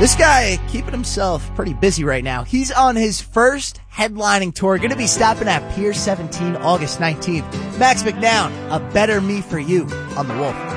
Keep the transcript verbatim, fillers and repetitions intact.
This guy keeping himself pretty busy right now. He's on his first headlining tour. Going to be stopping at Pier seventeen August nineteenth. Max McNown, A Better Me For You on The Wolf.